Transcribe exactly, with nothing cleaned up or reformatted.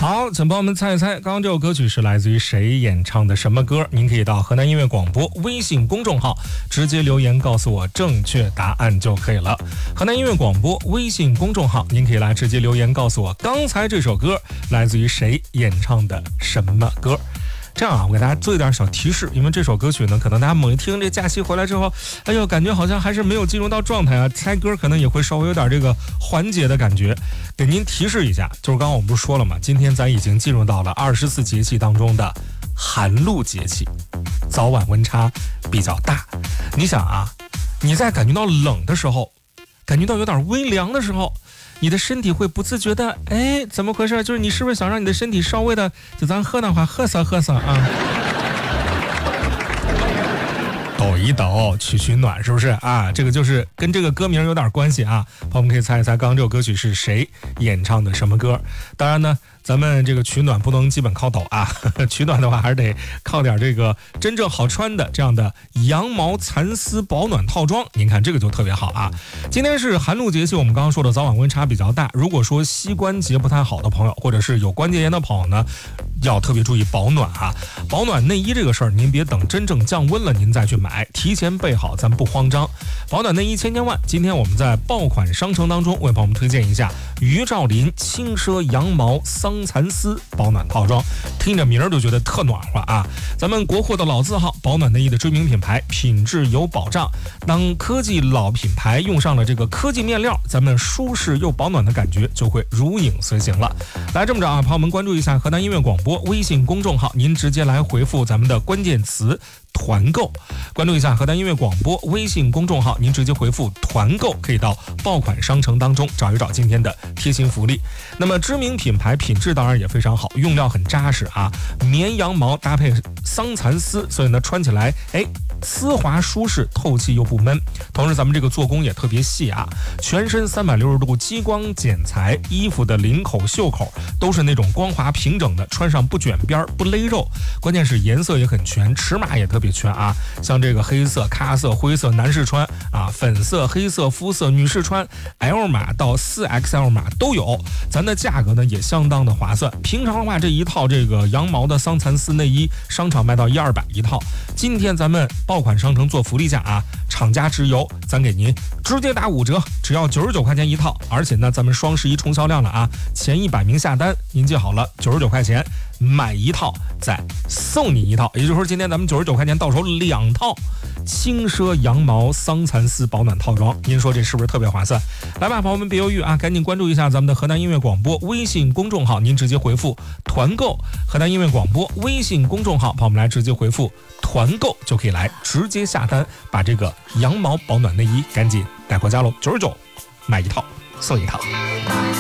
好，请帮我们猜一猜，刚刚这首歌曲是来自于谁演唱的什么歌？您可以到河南音乐广播微信公众号直接留言告诉我正确答案就可以了。河南音乐广播微信公众号，您可以来直接留言告诉我刚才这首歌来自于谁演唱的什么歌。这样啊，我给大家做一点小提示，因为这首歌曲呢，可能大家猛一听这假期回来之后，哎呦，感觉好像还是没有进入到状态啊，猜歌可能也会稍微有点这个缓解的感觉。给您提示一下，就是刚刚我们不是说了吗？今天咱已经进入到了二十四节气当中的寒露节气，早晚温差比较大。你想啊，你在感觉到冷的时候，感觉到有点微凉的时候，你的身体会不自觉的，哎，怎么回事？就是你是不是想让你的身体稍微的，就咱河南话喝色喝色啊，抖一抖，取取暖，是不是啊？这个就是跟这个歌名有点关系啊。朋友们可以猜一猜，刚刚这首歌曲是谁演唱的什么歌？当然呢，咱们这个取暖不能基本靠抖啊，取暖的话还是得靠点这个真正好穿的这样的羊毛蚕丝保暖套装。您看这个就特别好啊。今天是寒露节气，我们刚刚说的早晚温差比较大，如果说膝关节不太好的朋友，或者是有关节炎的朋友呢，要特别注意保暖啊。保暖内衣这个事儿，您别等真正降温了您再去买，提前备好，咱不慌张。保暖内衣千千万，今天我们在爆款商城当中为朋友们推荐一下于兆林轻奢羊毛桑蚕丝保暖套装，听着名儿就觉得特暖和啊。咱们国货的老字号，保暖内衣的知名品牌，品质有保障。当科技老品牌用上了这个科技面料，咱们舒适又保暖的感觉就会如影随形了。来，这么着啊，朋友们关注一下河南音乐广播微信公众号，您直接来回复咱们的关键词团购，关注一下河南音乐广播微信公众号，您直接回复团购，可以到爆款商城当中找一找今天的贴心福利。那么知名品牌，品质当然也非常好，用料很扎实啊，绵羊毛搭配桑蚕丝，所以呢穿起来哎丝滑舒适，透气又不闷。同时咱们这个做工也特别细啊，全身三百六十度激光剪裁，衣服的领口袖口都是那种光滑平整的，穿上不卷边不勒肉，关键是颜色也很全，尺码也特别全啊，像这个黑色、咖色、灰色男士穿啊，粉色、黑色、肤色女士穿 ，L 码到 四 X L 码都有。咱的价格呢也相当的划算，平常的话这一套这个羊毛的桑蚕丝内衣，商场卖到一二百一套，今天咱们爆款商城做福利价啊，厂家直邮，咱给您直接打五折，只要九十九块钱一套，而且呢咱们双十一冲销量了啊，前一百名下单，您记好了，九十九块钱买一套再送你一套，也就是说今天咱们九十九块钱到手两套轻奢羊毛桑蚕丝保暖套装，您说这是不是特别划算？来吧，朋友们别犹豫啊，赶紧关注一下咱们的河南音乐广播微信公众号，您直接回复团购，河南音乐广播微信公众号，朋友们来直接回复团购就可以来直接下单，把这个羊毛保暖内衣赶紧带回家喽，九十九买一套送一套。